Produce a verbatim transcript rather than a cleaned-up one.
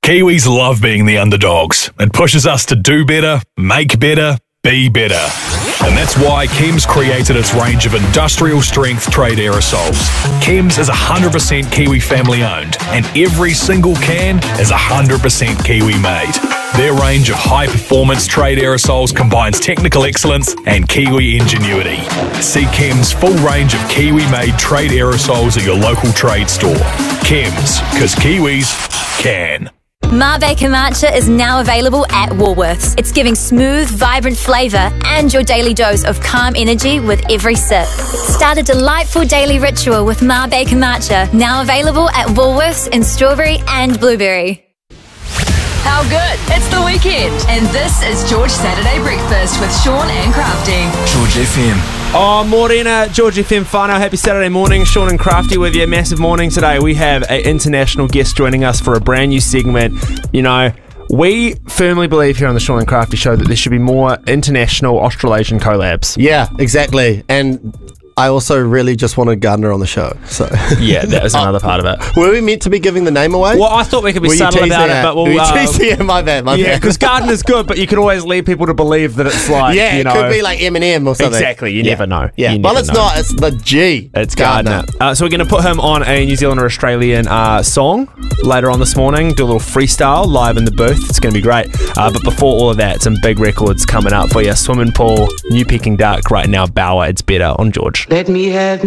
Kiwis love being the underdogs. It pushes us to do better, make better, be better. And that's why Chems created its range of industrial strength trade aerosols. Chems is one hundred percent Kiwi family owned, and every single can is one hundred percent Kiwi made. Their range of high performance trade aerosols combines technical excellence and Kiwi ingenuity. See Chems' full range of Kiwi made trade aerosols at your local trade store. Chems, because Kiwis can. Ma Baker Matcha is now available at Woolworths. It's giving smooth, vibrant flavour and your daily dose of calm energy with every sip. Start a delightful daily ritual with Ma Baker Matcha, now available at Woolworths in strawberry and blueberry. How good? It's the weekend, and this is George Saturday Breakfast with Sean and Crafty. George F M. Oh, morena, George F M whānau. Happy Saturday morning. Sean and Crafty with you. Massive morning today. We have an international guest joining us for a brand new segment. You know, we firmly believe here on the Sean and Crafty show that there should be more international Australasian collabs. Yeah, exactly. And I also really just wanted Gardner on the show. So yeah, that was another part of it. Were we meant to be giving the name away? Well, I thought we could be Were subtle about it, but we'll... Were you uh, teasing it? My bad, my yeah, bad. because Gardner's good, but you can always lead people to believe that it's like, yeah, you know... it could be like Eminem or something. Exactly, you yeah. never know. Yeah, you well, never it's know. not. It's the G. It's Gardner. Uh, so we're going to put him on a New Zealand or Australian uh, song later on this morning, do a little freestyle live in the booth. It's going to be great. Uh, but before all of that, some big records coming up for you. Swimming Pool, New Peking Duck, right now, Bauer, It's Better on George. Let me have